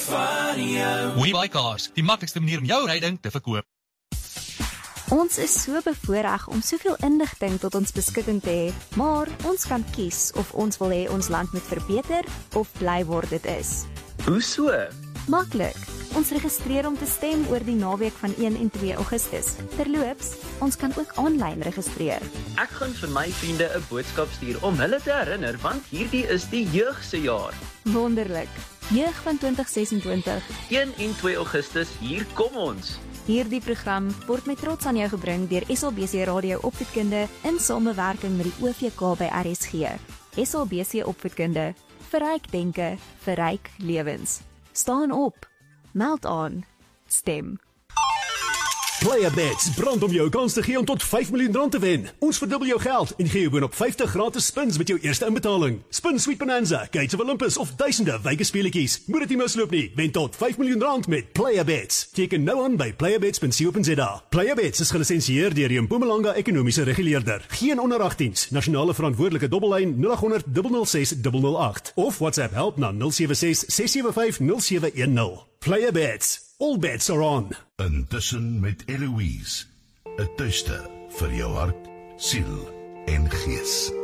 van jou. WeBuyCars, die maklikste manier om jou ryding te verkoop. Ons is so bevoorreg om soveel inligting tot ons beskikking te hê, maar ons kan kies of ons wil hê ons land moet verbeter of bly waar dit is. Hoe so? Maklik. Ons registreer om te stem oor die naweek van 1 en 2 Augustus. Terloops, ons kan ook aanlyn registreer. Ek gaan vir my vriende 'n boodskap stuur om hulle te herinner, want hierdie is die jeug se jaar. Wonderlik. Jeug van 2026. 1 en 2 Augustus, hier kom ons. Hierdie program word met trots aan jou gebring deur SABC Radio Opvoedkunde in samewerking met die OVK by RSG. SABC Opvoedkunde, verryk denke, verryk lewens. Staan op, meld aan, stem. PlayerBets brand om jou kans te gee om tot 5 miljoen rand te wen. Ons verdubbel jou geld en gee jou boonop 50 gratis spins met jou eerste inbetaling. Spin Sweet Bonanza, Gates of Olympus of duisende wyke speletjies. Moet dit nie misloop nie. Wen tot 5 miljoen rand met PlayerBets. Teken nou aan by playerbets.co.za. PlayerBets is gelisensieer deur die Mpumalanga Ekonomiese Reguleerder. Geen onder 18s. Nasionale verantwoordelike dobbellyn 0800 006 008 of WhatsApp help na 076 675 0710. PlayerBets. All bets are on. Intussen met Eloise, 'n tuiste vir jou hart, siel en gees.